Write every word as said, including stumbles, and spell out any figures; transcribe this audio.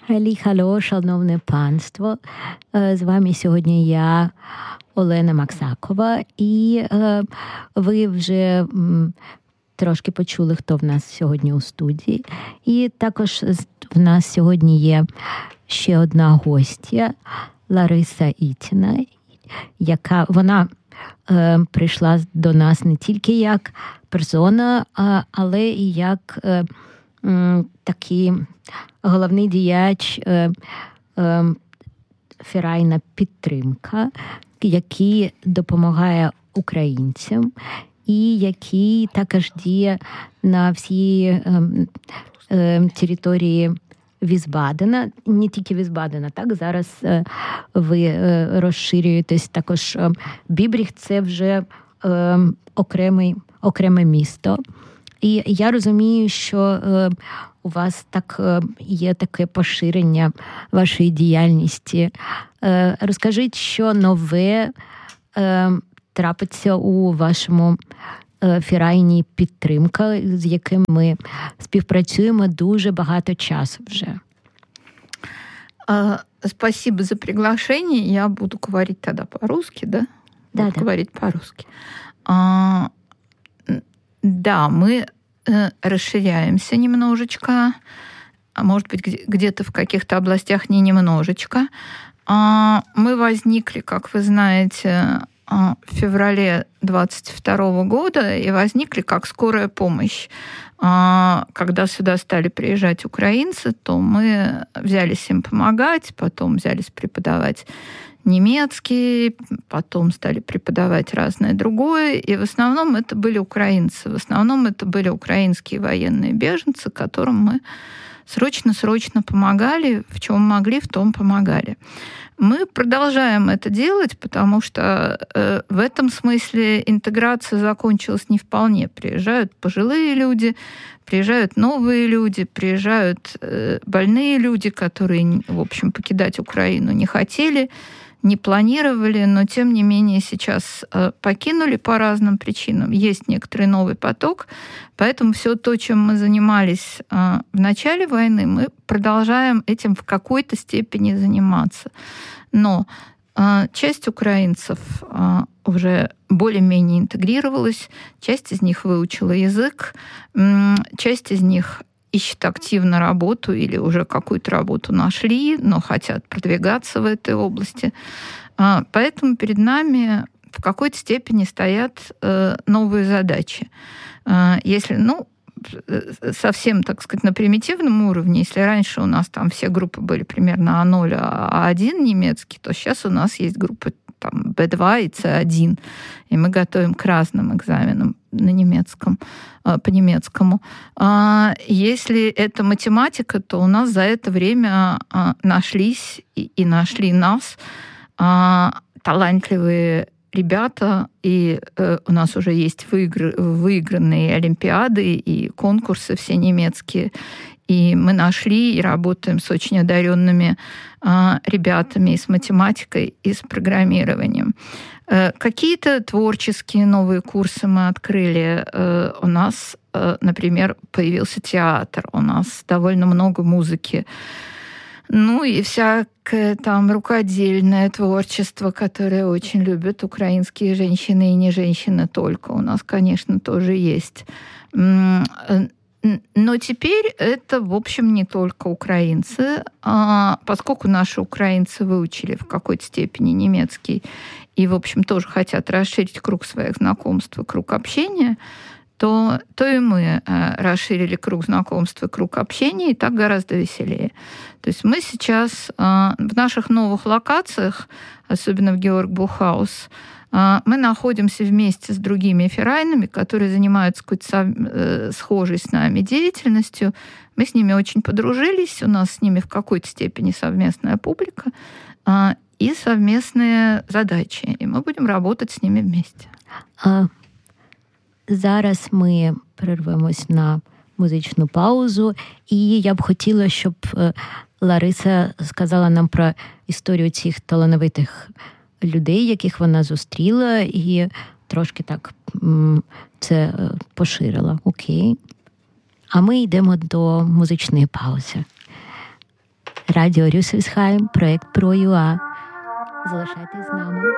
Халі-хало, шановне панство. З вами сьогодні я, Олена Максакова, і ви вже трошки почули, хто в нас сьогодні у студії. І також в нас сьогодні є ще одна гостя, Лариса Ітіна, яка вона е, прийшла до нас не тільки як персона, а, але і як е, е, такий головний діяч, е, е, ферайна підтримка, який допомагає українцям і який також діє на всій е, е, території Візбадена, не тільки Візбадена, так, зараз е, ви е, розширюєтесь також. Е, Бібріх – це вже е, окремий, окреме місто. І я розумію, що е, у вас так е, є таке поширення вашої діяльності. Е, розкажіть, що нове е, трапиться у вашому ферайні підтримка, з яким ми співпрацюємо дуже багато часу вже. А, спасибо за приглашение. Я буду говорить тогда по-русски, да? Да, буду да. говорить по-русски. А, да, мы э, расширяемся немножечко, а может быть, где-то в каких-то областях не немножечко. А, мы возникли, как вы знаете, в феврале двадцать второго года и возникли как скорая помощь. Когда сюда стали приезжать украинцы, то мы взялись им помогать, потом взялись преподавать немецкий, потом стали преподавать разное другое. И в основном это были украинцы. В основном это были украинские военные беженцы, которым мы срочно-срочно помогали, в чем могли, в том помогали. Мы продолжаем это делать, потому что э, в этом смысле интеграция закончилась не вполне. Приезжают пожилые люди, приезжают новые люди, приезжают э, больные люди, которые, в общем, покидать Украину не хотели, не планировали, но, тем не менее, сейчас э, покинули по разным причинам. Есть некоторый новый поток, поэтому все то, чем мы занимались э, в начале войны, мы продолжаем этим в какой-то степени заниматься. Но э, часть украинцев э, уже более-менее интегрировалась, часть из них выучила язык, э, часть из них ищут активно работу или уже какую-то работу нашли, но хотят продвигаться в этой области. Поэтому перед нами в какой-то степени стоят новые задачи. Если, ну, совсем, так сказать, на примитивном уровне, если раньше у нас там все группы были примерно а ноль, а один немецкий, то сейчас у нас есть группы там бэ два и цэ один, и мы готовим к разным экзаменам на немецком, по немецкому. Если это математика, то у нас за это время нашлись и нашли нас талантливые ребята, и у нас уже есть выигранные олимпиады и конкурсы все немецкие. И мы нашли и работаем с очень одаренными а, ребятами и с математикой, и с программированием. Э, какие-то творческие новые курсы мы открыли. Э, у нас, э, например, появился театр, у нас довольно много музыки. Ну и всякое там рукодельное творчество, которое очень любят украинские женщины, и не женщины только. У нас, конечно, тоже есть. Но теперь это, в общем, не только украинцы, а поскольку наши украинцы выучили в какой-то степени немецкий и, в общем, тоже хотят расширить круг своих знакомств и круг общения, то, то и мы расширили круг знакомств и круг общения, и так гораздо веселее. То есть мы сейчас в наших новых локациях, особенно в Георг Бухаус, мы находимся вместе с другими ферайнами, которые занимаются какой-то схожей с нами деятельностью. Мы с ними очень подружились, у нас с ними в какой-то степени совместная публика и совместные задачи. И мы будем работать с ними вместе. А зараз ми перервемось на музичну паузу, і я б хотіла, щоб Лариса сказала нам про історію цих талановитих людей, яких вона зустріла, і трошки так це поширила. Окей. А ми йдемо до музичної паузи. Радіо Рюссельсхайм, проєкт про ЮА. Залишайтесь з нами.